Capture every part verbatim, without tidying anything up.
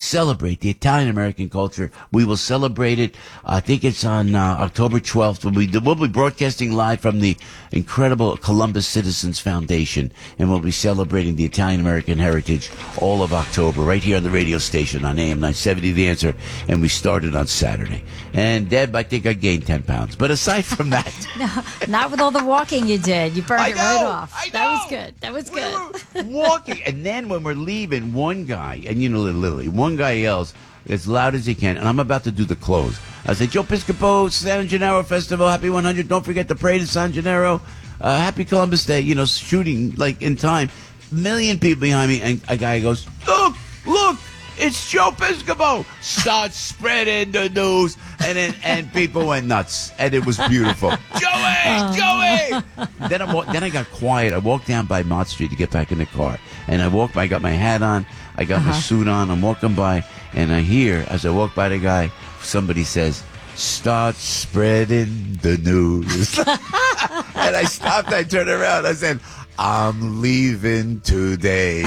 celebrate the Italian-American culture. We will celebrate it. I think it's on uh, October twelfth. We'll be, we'll be broadcasting live from the incredible Columbus Citizens Foundation, and we'll be celebrating the Italian-American heritage all of October right here on the radio station on A M nine seventy, The Answer, and we started on Saturday. And, Deb, I think I gained ten pounds. But aside from that... no, not with all the walking you did. You burned I it know, right off. I know. That was good. That was good. We were walking. And then when we're leaving, one guy, and you know, literally, one guy yells as loud as he can, and I'm about to do the close. I say, Joe Piscopo, San Gennaro Festival, happy one hundred. Don't forget the parade of San Gennaro. Uh, happy Columbus Day. You know, shooting like in time. Million people behind me, and a guy goes, look, look, it's Joe Piscopo. Start spreading the news, and then, and people went nuts, and it was beautiful. Joey, Joey. Then I then I got quiet. I walked down by Mott Street to get back in the car, and I walked by. I got my hat on, I got uh-huh. my suit on. I'm walking by, and I hear as I walk by the guy, somebody says, "Start spreading the news." And I stopped. I turned around. I said, I'm leaving today.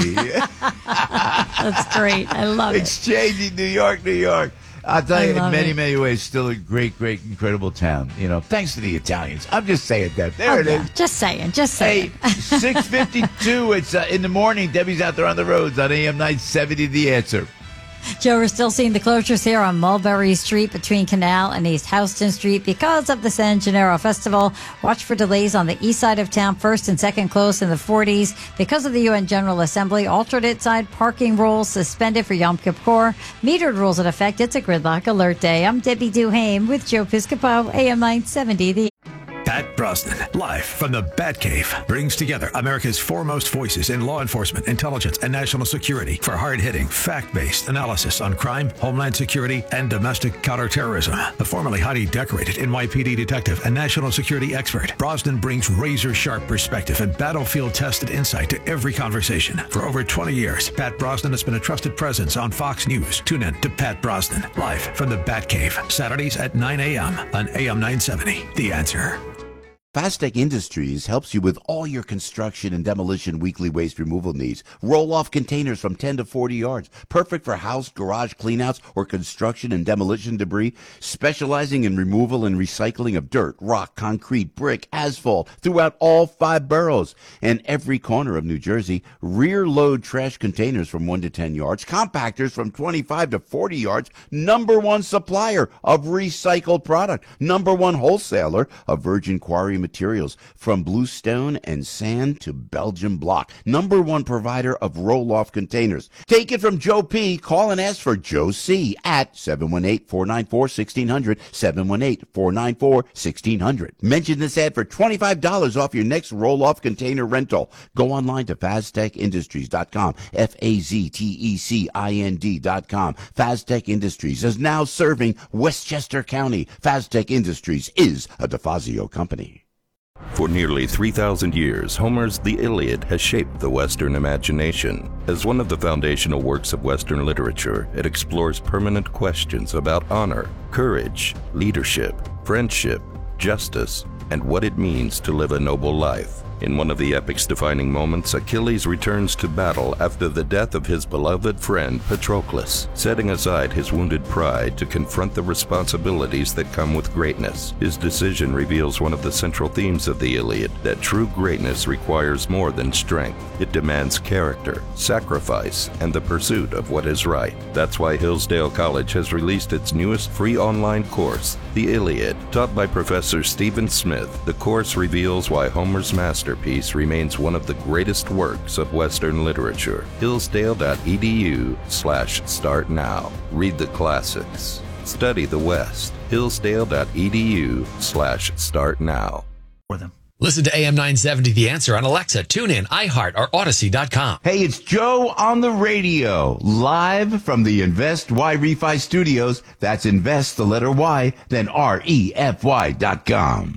That's great. I love it. Exchanging New York, New York. I'll tell you, in many, it. many ways, still a great, great, incredible town. You know, thanks to the Italians. I'm just saying that. There oh, it yeah. is. Just saying. Just saying. Hey, six fifty-two. It's uh, in the morning. Debbie's out there on the roads on A M nine seventy, The Answer. Joe, we're still seeing the closures here on Mulberry Street between Canal and East Houston Street because of the San Gennaro Festival. Watch for delays on the east side of town, first and second close in the forties. Because of the U N General Assembly, alternate side parking rules suspended for Yom Kippur. Metered rules in effect. It's a gridlock alert day. I'm Debbie Duhame with Joe Piscopo, A M nine seventy. The Pat Brosnan, live from the Batcave, brings together America's foremost voices in law enforcement, intelligence, and national security for hard-hitting, fact-based analysis on crime, homeland security, and domestic counterterrorism. A formerly highly decorated N Y P D detective and national security expert, Brosnan brings razor-sharp perspective and battlefield-tested insight to every conversation. For over twenty years, Pat Brosnan has been a trusted presence on Fox News. Tune in to Pat Brosnan, live from the Batcave, Saturdays at nine a.m. on A M nine seventy. The Answer. Fastech Industries helps you with all your construction and demolition weekly waste removal needs. Roll-off containers from ten to forty yards. Perfect for house, garage cleanouts, or construction and demolition debris. Specializing in removal and recycling of dirt, rock, concrete, brick, asphalt throughout all five boroughs and every corner of New Jersey. Rear-load trash containers from one to ten yards. Compactors from twenty-five to forty yards. Number one supplier of recycled product. Number one wholesaler of virgin quarry materials from bluestone and sand to Belgian block. Number one provider of roll-off containers. Take it from Joe P. Call and ask for Joe C. at seven one eight, four nine four, one six zero zero, seven one eight, four nine four, one six zero zero. Mention this ad for twenty-five dollars off your next roll-off container rental. Go online to faztech industries dot com, F A Z T E C I N D dot com. Faztech Industries is now serving Westchester County. Faztech Industries is a DeFazio company. For nearly three thousand years, Homer's The Iliad has shaped the Western imagination. As one of the foundational works of Western literature, it explores permanent questions about honor, courage, leadership, friendship, justice, and what it means to live a noble life. In one of the epic's defining moments, Achilles returns to battle after the death of his beloved friend Patroclus, setting aside his wounded pride to confront the responsibilities that come with greatness. His decision reveals one of the central themes of the Iliad, that true greatness requires more than strength. It demands character, sacrifice, and the pursuit of what is right. That's why Hillsdale College has released its newest free online course, The Iliad. Taught by Professor Stephen Smith, the course reveals why Homer's masterpiece remains one of the greatest works of Western literature. Hillsdale.edu slash start now. Read the classics. Study the West. Hillsdale.edu slash start now. For them. Listen to A M nine seventy The Answer on Alexa, TuneIn, iHeart, or Odyssey dot com. Hey, it's Joe on the radio, live from the Invest Y Refi Studios. That's Invest, the letter Y, then R E F Y dot com.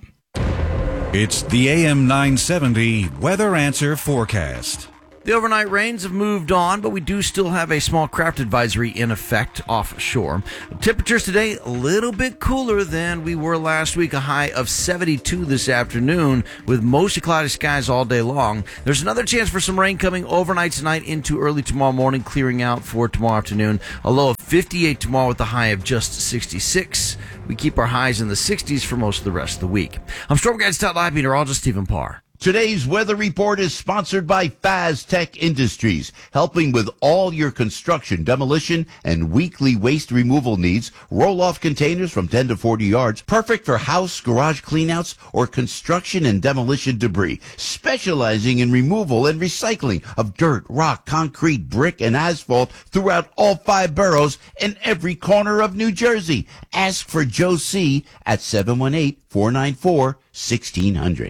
It's the A M nine seventy Weather Answer Forecast. The overnight rains have moved on, but we do still have a small craft advisory in effect offshore. Temperatures today a little bit cooler than we were last week, a high of seventy-two this afternoon with mostly cloudy skies all day long. There's another chance for some rain coming overnight tonight into early tomorrow morning, clearing out for tomorrow afternoon, a low of fifty-eight tomorrow with a high of just sixty-six. We keep our highs in the sixties for most of the rest of the week. I'm Storm Guide Live Meteorologist Stephen Parr. Today's weather report is sponsored by Faztech Industries, helping with all your construction, demolition, and weekly waste removal needs. Roll-off containers from ten to forty yards, perfect for house, garage cleanouts, or construction and demolition debris. Specializing in removal and recycling of dirt, rock, concrete, brick, and asphalt throughout all five boroughs and every corner of New Jersey. Ask for Joe C. at seven one eight, four nine four, one six zero zero.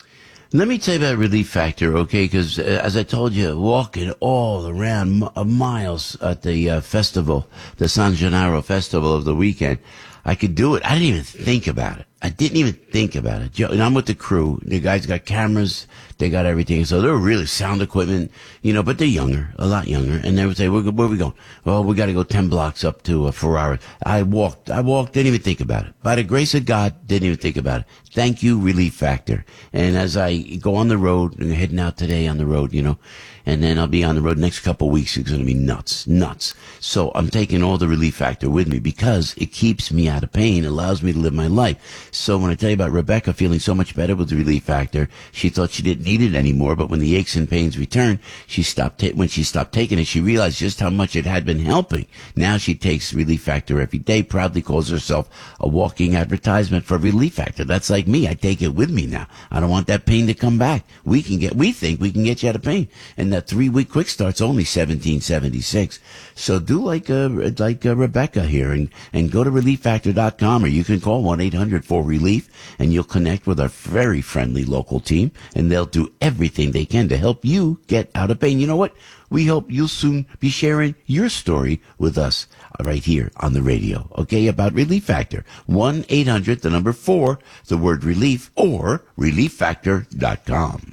Let me tell you about Relief Factor, okay? Because uh, as I told you, walking all around m- uh, miles at the uh, festival, the San Gennaro festival of the weekend, I could do it. I didn't even think about it. I didn't even think about it. And I'm with the crew. The guys got cameras. They got everything. So they're really sound equipment, you know, but they're younger, a lot younger. And they would say, where, where are we going? Well, we got to go ten blocks up to uh, Ferrara. I walked. I walked. Didn't even think about it. By the grace of God, didn't even think about it. Thank you, Relief Factor. And as I go on the road, I'm heading out today on the road, you know, and then I'll be on the road next couple of weeks. It's going to be nuts, nuts. So I'm taking all the Relief Factor with me because it keeps me out of pain, allows me to live my life. So when I tell you about Rebecca feeling so much better with the Relief Factor, she thought she didn't need it anymore. But when the aches and pains returned, she stopped. Ta- when she stopped taking it, she realized just how much it had been helping. Now she takes Relief Factor every day. Proudly calls herself a walking advertisement for Relief Factor. That's like me. I take it with me now. I don't want that pain to come back. We can get. We think we can get you out of pain. And that three-week quick start's only seventeen seventy-six. So do like uh, like uh, Rebecca here and and go to relief factor dot com, or you can call one eight hundred four relief, and you'll connect with our very friendly local team, and they'll do everything they can to help you get out of pain. You know what? We hope you'll soon be sharing your story with us right here on the radio, okay, about Relief Factor. one eight hundred, the number four, the word relief, or relief factor dot com.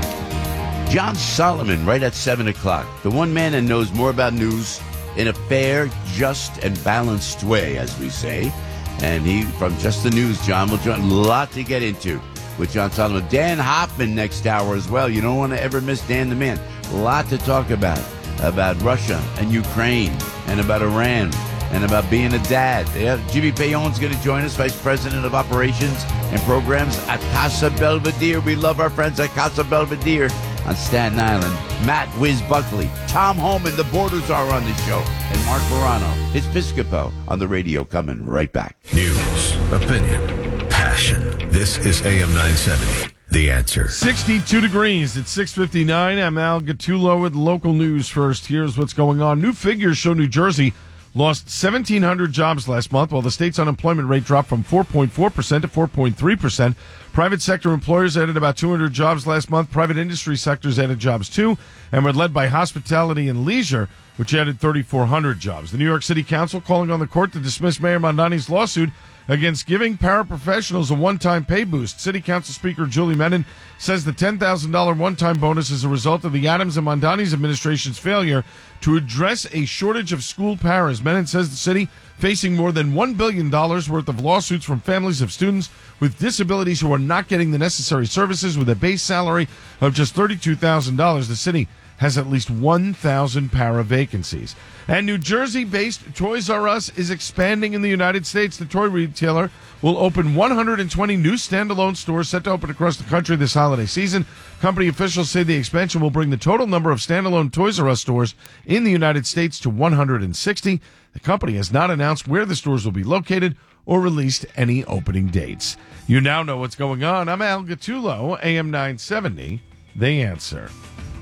John Solomon, right at seven o'clock. The one man that knows more about news in a fair, just, and balanced way, as we say. And he, from Just the News, John will join. A lot to get into with John Solomon. Dan Hoffman next hour as well. You don't want to ever miss Dan the Man. A lot to talk about. About Russia and Ukraine and about Iran and about being a dad. Yeah, Jimmy Payon's going to join us, Vice President of Operations and Programs at Casa Belvedere. We love our friends at Casa Belvedere on Staten Island. Matt Wiz Buckley, Tom Holman, the Borders are on the show, and Mark Morano, his Piscopo on the radio, coming right back. News, opinion, passion. This is A M nine seventy. The Answer. sixty-two degrees at six fifty-nine. I'm Al Gattulo with local news first. Here's what's going on. New figures show New Jersey lost seventeen hundred jobs last month, while the state's unemployment rate dropped from four point four percent to four point three percent. Private sector employers added about two hundred jobs last month. Private industry sectors added jobs too, and were led by hospitality and leisure, which added thirty-four hundred jobs. The New York City Council calling on the court to dismiss Mayor Mondani's lawsuit against giving paraprofessionals a one-time pay boost. City Council Speaker Julie Menon says the ten thousand dollars one-time bonus is a result of the Adams and Mondani's administration's failure to address a shortage of school paras. Menon says the city facing more than one billion dollars worth of lawsuits from families of students with disabilities who are not getting the necessary services. With a base salary of just thirty-two thousand dollars, the city has at least one thousand para vacancies. And New Jersey-based Toys R Us is expanding in the United States. The toy retailer will open one hundred twenty new standalone stores set to open across the country this holiday season. Company officials say the expansion will bring the total number of standalone Toys R Us stores in the United States to one hundred sixty. The company has not announced where the stores will be located or released any opening dates. You now know what's going on. I'm Al Gattulo, A M nine seventy, The Answer.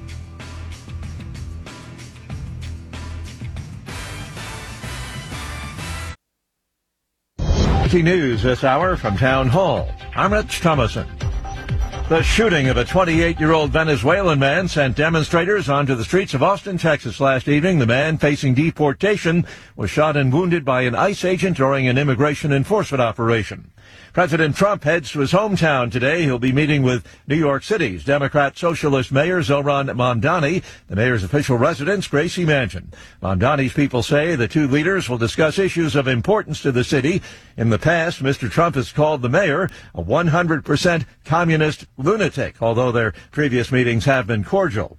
News this hour from Town Hall. I'm Rich Thomason. The shooting of a twenty-eight-year-old Venezuelan man sent demonstrators onto the streets of Austin, Texas last evening. The man facing deportation was shot and wounded by an ICE agent during an immigration enforcement operation. President Trump heads to his hometown today. He'll be meeting with New York City's Democrat Socialist Mayor Zohran Mamdani, the mayor's official residence, Gracie Mansion. Mamdani's people say the two leaders will discuss issues of importance to the city. In the past, Mister Trump has called the mayor a one hundred percent communist lunatic, although their previous meetings have been cordial.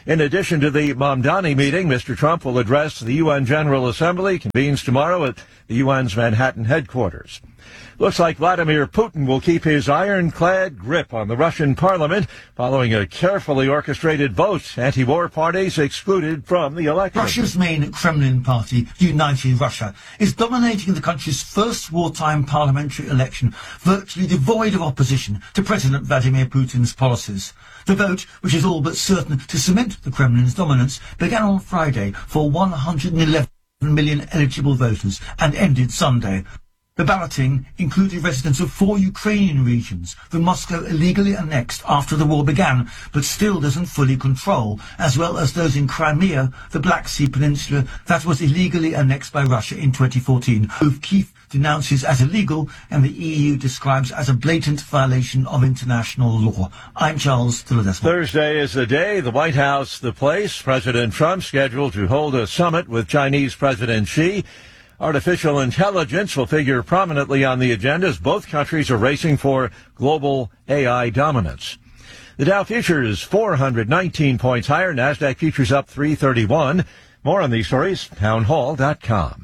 In addition to the Mamdani meeting, Mister Trump will address the U N General Assembly, convenes tomorrow at the U N's Manhattan headquarters. Looks like Vladimir Putin will keep his ironclad grip on the Russian parliament following a carefully orchestrated vote. Anti-war parties excluded from the election. Russia's main Kremlin party, United Russia, is dominating the country's first wartime parliamentary election, virtually devoid of opposition to President Vladimir Putin's policies. The vote, which is all but certain to cement the Kremlin's dominance, began on Friday for one hundred eleven million eligible voters and ended Sunday. The balloting included residents of four Ukrainian regions that Moscow illegally annexed after the war began, but still doesn't fully control, as well as those in Crimea, the Black Sea Peninsula, that was illegally annexed by Russia in twenty fourteen, who Kiev denounces as illegal and the E U describes as a blatant violation of international law. I'm Charles Tilledesmo. Thursday is the day, the White House the place. President Trump scheduled to hold a summit with Chinese President Xi. Artificial intelligence will figure prominently on the agenda as both countries are racing for global A I dominance. The Dow futures four hundred nineteen points higher. NASDAQ futures up three thirty-one. More on these stories, town hall dot com.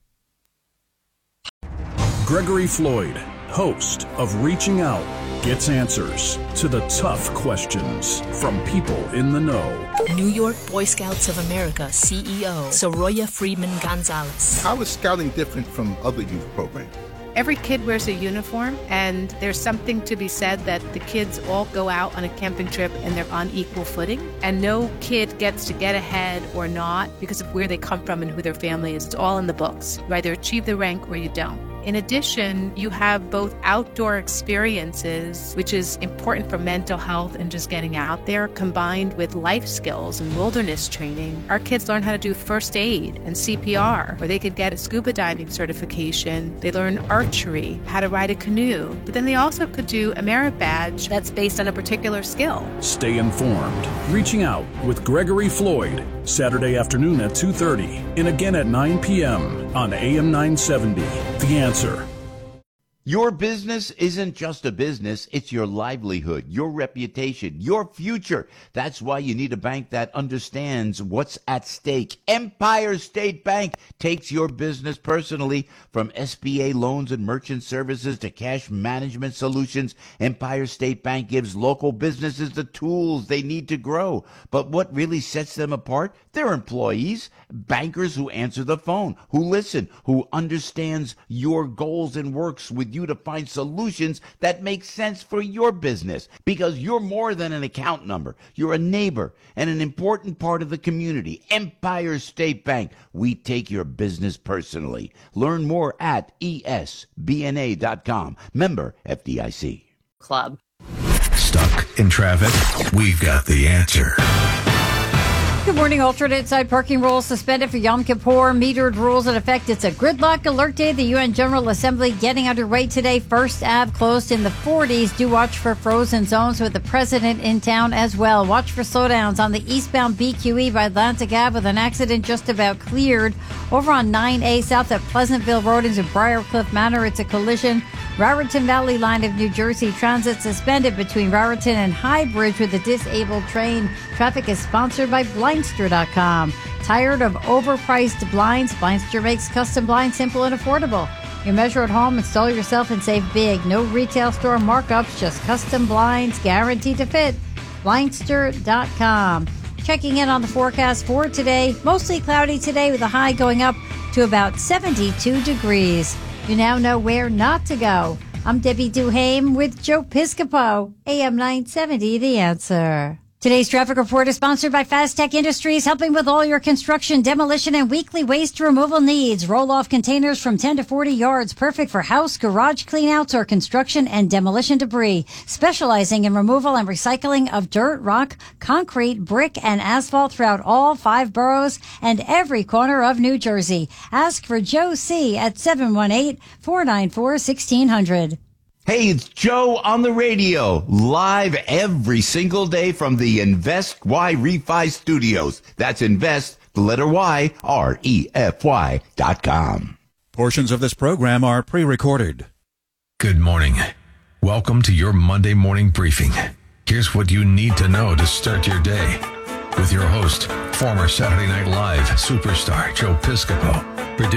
Gregory Floyd, host of Reaching Out, gets answers to the tough questions from people in the know. New York Boy Scouts of America C E O Soroya Freeman Gonzalez. How is scouting different from other youth programs? Every kid wears a uniform, and there's something to be said that the kids all go out on a camping trip and they're on equal footing, and no kid gets to get ahead or not because of where they come from and who their family is. It's all in the books. You either achieve the rank or you don't. In addition, you have both outdoor experiences, which is important for mental health and just getting out there, combined with life skills and wilderness training. Our kids learn how to do first aid and C P R, or they could get a scuba diving certification. They learn archery, how to ride a canoe, but then they also could do a merit badge that's based on a particular skill. Stay informed. Reaching Out with Gregory Floyd, Saturday afternoon at two thirty and again at nine p.m. on A M nine seventy. The Answer. Your business isn't just a business, it's your livelihood, your reputation, your future. That's why you need a bank that understands what's at stake. Empire State Bank takes your business personally. From S B A loans and merchant services to cash management solutions, Empire State Bank gives local businesses the tools they need to grow. But what really sets them apart? Their employees, bankers who answer the phone, who listen, who understands your goals and works with you to find solutions that make sense for your business, because you're more than an account number. You're a neighbor and an important part of the community. Empire State Bank, we take your business personally. Learn more at E S B N A dot com. Member F D I C. Club. Stuck in traffic? We've got the answer. Good morning. Alternate side parking rules suspended for Yom Kippur. Metered rules in effect. It's a gridlock alert day. The U N General Assembly getting underway today. First Ave closed in the forties. Do watch for frozen zones with the president in town as well. Watch for slowdowns on the eastbound B Q E by Atlantic Ave with an accident just about cleared. Over on nine A south at Pleasantville Road into Briarcliff Manor, it's a collision. Raritan Valley line of New Jersey transit suspended between Raritan and High Bridge with a disabled train. Traffic is sponsored by Blindster dot com. Tired of overpriced blinds? Blindster makes custom blinds simple and affordable. You measure at home, install yourself, and save big. No retail store markups, just custom blinds guaranteed to fit. Blindster dot com. Checking in on the forecast for today. Mostly cloudy today with a high going up to about seventy-two degrees. You now know where not to go. I'm Debbie Duhame with Joe Piscopo, A M nine seventy, The Answer. Today's traffic report is sponsored by Fast Tech Industries, helping with all your construction, demolition, and weekly waste removal needs. Roll-off containers from ten to forty yards, perfect for house, garage cleanouts, or construction and demolition debris. Specializing in removal and recycling of dirt, rock, concrete, brick, and asphalt throughout all five boroughs and every corner of New Jersey. Ask for Joe C. at seven one eight, four nine four, one six zero zero. Hey, it's Joe on the radio, live every single day from the Invest Y Refi Studios. That's Invest, the letter Y, R E F Y dot com. Portions of this program are pre-recorded. Good morning. Welcome to your Monday morning briefing. Here's what you need to know to start your day. with your host, former Saturday Night Live superstar Joe Piscopo.